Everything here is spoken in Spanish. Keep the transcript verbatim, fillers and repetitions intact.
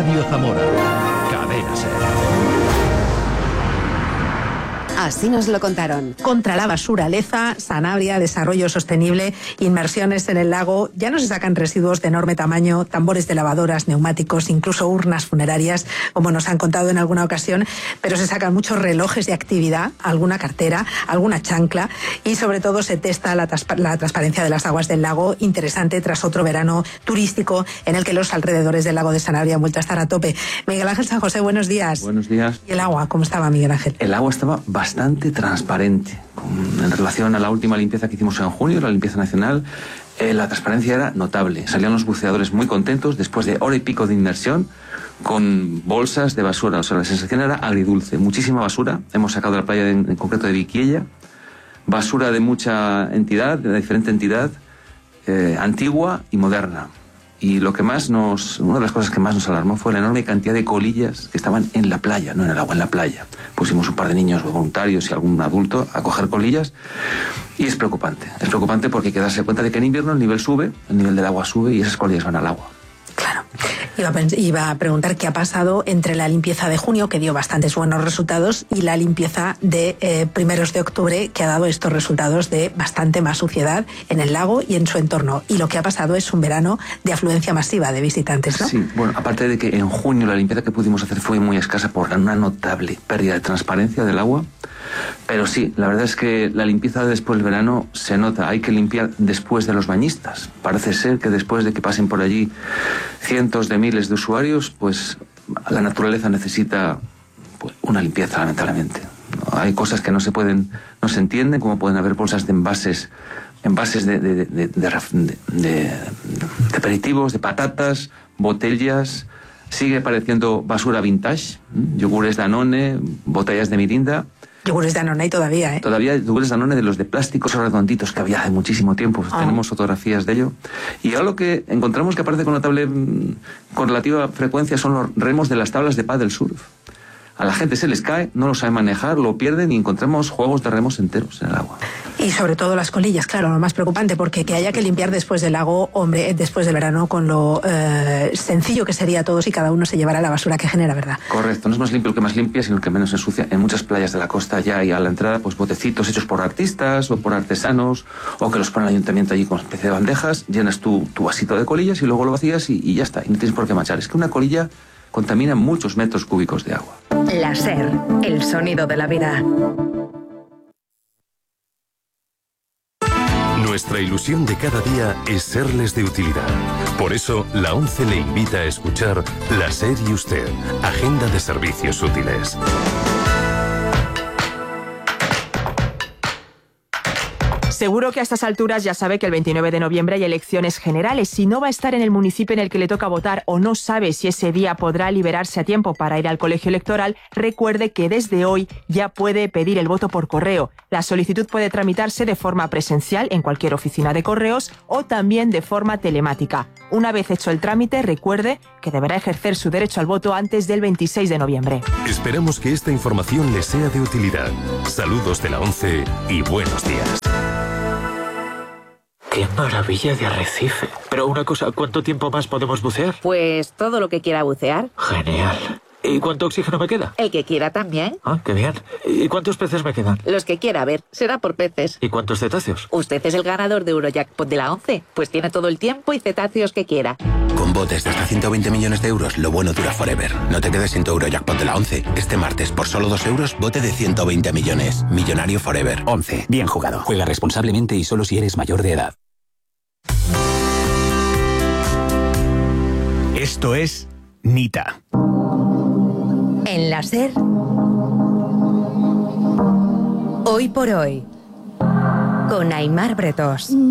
Antonio Zamora. Cadena Ser. Así nos lo contaron. Contra la basura, Leza, Sanabria, desarrollo sostenible, inmersiones en el lago. Ya no se sacan residuos de enorme tamaño, tambores de lavadoras, neumáticos, incluso urnas funerarias, como nos han contado en alguna ocasión, pero se sacan muchos relojes de actividad, alguna cartera, alguna chancla y sobre todo se testa la, transpa- la transparencia de las aguas del lago, interesante tras otro verano turístico en el que los alrededores del lago de Sanabria han vuelto a estar a tope. Miguel Ángel San José, buenos días. Buenos días. ¿Y el agua? ¿Cómo estaba, Miguel Ángel? El agua estaba bastante transparente. En relación a la última limpieza que hicimos en junio, la limpieza nacional, eh, la transparencia era notable. Salían los buceadores muy contentos después de hora y pico de inmersión con bolsas de basura. O sea, la sensación era agridulce. Muchísima basura. Hemos sacado de la playa de, en concreto de Viquiella. Basura de mucha entidad, de diferente entidad, eh, antigua y moderna. Y lo que más nos, una de las cosas que más nos alarmó fue la enorme cantidad de colillas que estaban en la playa, no en el agua, en la playa. Pusimos un par de niños voluntarios y algún adulto a coger colillas y es preocupante. Es preocupante porque hay que darse cuenta de que en invierno el nivel sube, el nivel del agua sube y esas colillas van al agua. Claro. Iba a, pens- iba a preguntar qué ha pasado entre la limpieza de junio, que dio bastantes buenos resultados, y la limpieza de eh, primeros de octubre, que ha dado estos resultados de bastante más suciedad en el lago y en su entorno. Y lo que ha pasado es un verano de afluencia masiva de visitantes, ¿no? Sí, bueno, aparte de que en junio la limpieza que pudimos hacer fue muy escasa por una notable pérdida de transparencia del agua, pero sí, la verdad es que la limpieza después del verano se nota. Hay que limpiar después de los bañistas. Parece ser que después de que pasen por allí cientos de miles de usuarios, pues la naturaleza necesita pues, una limpieza, lamentablemente. Hay cosas que no se pueden, no se entienden, como pueden haber bolsas de envases, envases de, de, de, de, de, de, de aperitivos, de patatas, botellas. Sigue apareciendo basura vintage, yogures Danone, botellas de Mirinda. Yogures de Danone todavía, ¿eh? Todavía yogures Danone de los de plásticos redonditos que había hace muchísimo tiempo. Oh. Tenemos fotografías de ello. Y ahora lo que encontramos que aparece con notable, con relativa frecuencia son los remos de las tablas de paddle surf. A la gente se les cae, no lo sabe manejar, lo pierden y encontramos juegos de remos enteros en el agua. Y sobre todo las colillas, claro, lo más preocupante, porque que haya que limpiar después del lago, hombre, después del verano, con lo eh, sencillo que sería todo si cada uno se llevara la basura que genera, ¿verdad? Correcto, no es más limpio el que más limpia, sino el que menos ensucia. En muchas playas de la costa ya hay a la entrada pues botecitos hechos por artistas o por artesanos, o que los pone el ayuntamiento allí con una especie de bandejas, llenas tu, tu vasito de colillas y luego lo vacías y, y ya está, y no tienes por qué manchar. Es que una colilla contamina muchos metros cúbicos de agua. La Ser, el sonido de la vida. Nuestra ilusión de cada día es serles de utilidad. Por eso, la ONCE le invita a escuchar La Ser y Usted, Agenda de Servicios Útiles. Seguro que a estas alturas ya sabe que el veintinueve de noviembre hay elecciones generales. Si no va a estar en el municipio en el que le toca votar o no sabe si ese día podrá liberarse a tiempo para ir al colegio electoral, recuerde que desde hoy ya puede pedir el voto por correo. La solicitud puede tramitarse de forma presencial en cualquier oficina de correos o también de forma telemática. Una vez hecho el trámite, recuerde que deberá ejercer su derecho al voto antes del veintiséis de noviembre. Esperamos que esta información le sea de utilidad. Saludos de la ONCE y buenos días. ¡Qué maravilla de arrecife! Pero una cosa, ¿cuánto tiempo más podemos bucear? Pues todo lo que quiera bucear. Genial. ¿Y cuánto oxígeno me queda? El que quiera también. Ah, qué bien. ¿Y cuántos peces me quedan? Los que quiera, a ver, será por peces. ¿Y cuántos cetáceos? Usted es el ganador de Eurojackpot de la ONCE, pues tiene todo el tiempo y cetáceos que quiera. Con botes de hasta ciento veinte millones de euros, lo bueno dura forever. No te quedes sin tu Eurojackpot de la ONCE. Este martes, por solo dos euros, bote de ciento veinte millones. Millonario forever. ONCE. Bien jugado. Juega responsablemente y solo si eres mayor de edad. Esto es Nita. En la Ser, hoy por hoy, con Aimar Bretos.